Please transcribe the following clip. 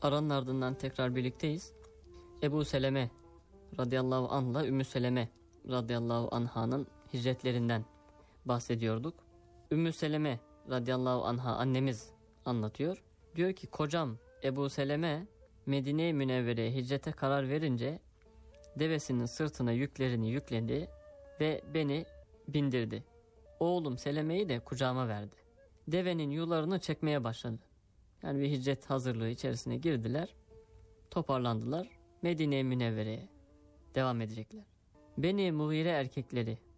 Aranın ardından tekrar birlikteyiz. Ebu Seleme radıyallahu anh'la Ümmü Seleme radıyallahu anh'ın hicretlerinden bahsediyorduk. Ümmü Seleme radıyallahu anh'a annemiz anlatıyor. Diyor ki kocam Ebu Seleme Medine-i Münevvere'ye hicrete karar verince devesinin sırtına yüklerini yükledi ve beni bindirdi. Oğlum Seleme'yi de kucağıma verdi. Devenin yularını çekmeye başladı. Yani bir hicret hazırlığı içerisine girdiler. Toparlandılar. Medine-i Münevvere'ye devam edecekler. Beni Mughire erkekleri